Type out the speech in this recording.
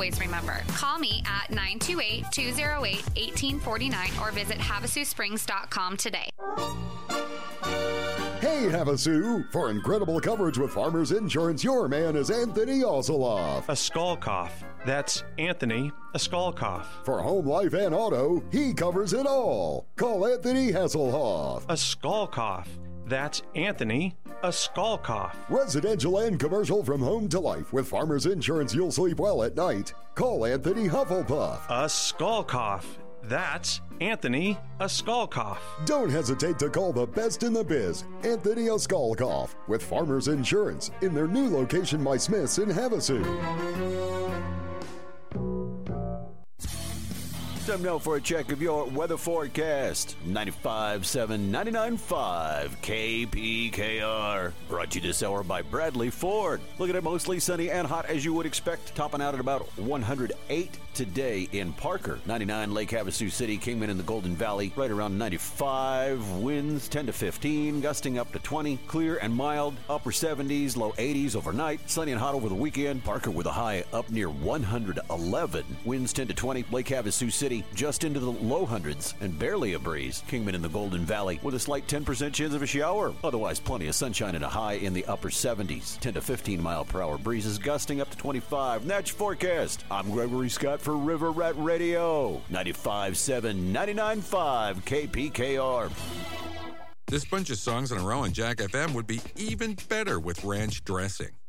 always remember, call me at 928-208-1849 or visit HavaSuSprings.com today. Hey, Havasu! For incredible coverage with Farmers Insurance, your man is Anthony Osoloff. A skull cough. That's Anthony, a skull cough. For home, life, and auto, he covers it all. Call Anthony Hasselhoff. A skull cough. That's Anthony, a skull cough. Residential and commercial from home to life. With Farmers Insurance, you'll sleep well at night. Call Anthony Hufflepuff. A skull cough. That's Anthony, a skull cough. Don't hesitate to call the best in the biz, Anthony a skull cough, with Farmers Insurance in their new location by Smith's in Havasu. Time now for a check of your weather forecast. 95.7, 99.5 KPKR. Brought to you this hour by Bradley Ford. Looking at mostly sunny and hot as you would expect. Topping out at about 108 today in Parker. 99 Lake Havasu City, Kingman in the Golden Valley. Right around 95. Winds 10 to 15, gusting up to 20. Clear and mild. Upper 70s, low 80s overnight. Sunny and hot over the weekend. Parker with a high up near 111. Winds 10 to 20. Lake Havasu City just into the low hundreds and barely a breeze. Kingman in the Golden Valley with a slight 10% chance of a shower. Otherwise, plenty of sunshine and a high in the upper 70s. 10 to 15 mile per hour breezes gusting up to 25. And that's your forecast. I'm Gregory Scott for River Rat Radio. 95.7, 99.5 KPKR. This bunch of songs in a row on Jack FM would be even better with ranch dressing.